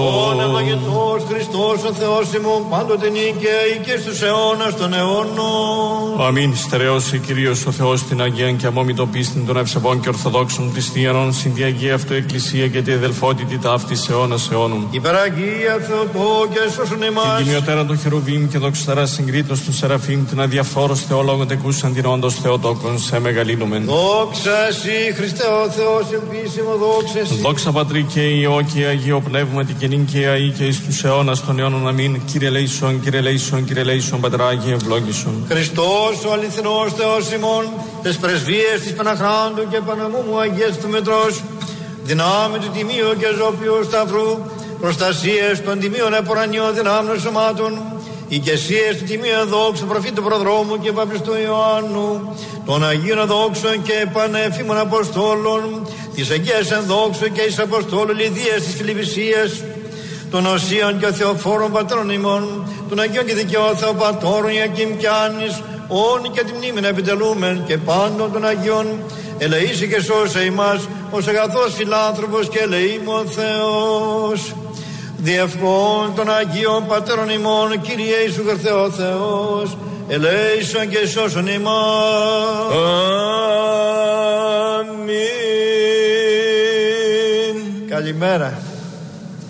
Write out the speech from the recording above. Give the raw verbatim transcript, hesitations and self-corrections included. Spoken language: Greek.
Ο Ευλογητός Χριστός ο Θεός ημών πάντοτε νίκαιη και στους αιώνας των αιώνων. Αμήν. Στερεώσει Κυρίως ο Θεός την Αγία και αμόμητο πίστην των ευσεβών και ορθοδόξων χριστιανών, συν τη Αγία αυτού Εκκλησία και τη αδελφότητη ταύτης αιώνας αιώνων. Υπεραγία Θεοτό και σώσον εμάς. Την τιμιωτέρα των Χερουβίμ και δοξασταρά συγκρίτως του Σεραφείμ, την αδιαφθόρος Θεολόγων τεκούσαν την όντως Θεοτόκον, σε μεγαλύνομεν. Δόξα εσύ Χριστέ ο Θεός ελπίσιμο, δόξα εσύ. Δόξα Πατρί και Υιό και Αγίο Πνεύματι και νυν και αεί και εις τους αιώνας των αιώνων. Αμήν. Κύριε λέησον, Κύριε λέησον, Κύριε λέησον, Πατρά Άγιε ευλόγησον. Χριστός ο αληθινός Θεός ημών, τες πρεσβείες της Παναχράντου και Παναμούμου Αγίας του Μετρός, δυνάμει του Τιμίου και Ζώπιου Σταυρού, προστασίες των Τιμίων Επορανιών δυνάμεων σωμάτων, οικεσίες του Τιμίου Δόξου Προφήτου Προδρόμου και Παπιστού Ιωάννου, των Αγίων Δόξων και Πανέφημων Αποστόλων, της Αγίας Ενδόξου και εις Αποστόλου Λιδίας της Φιλιππισίας, των Οσίων και Θεοφόρων Πατρών ημών, των Αγίων και Δικαιών Θεοπατώρων Ιακήμ και Άννης, όνοι και τη μνήμη να επιτελούμεν και πάντων των Αγίων, ελεήσει και σώσε ημάς, ως αγαθός φιλάνθρωπος και ελεήμων Θεός. Διευχών των Αγίων Πατέρων ημών, Κύριε Ιησού Χριστέ ο Θεός, ελέησον και σώσον ημάς. Αμήν. Καλημέρα.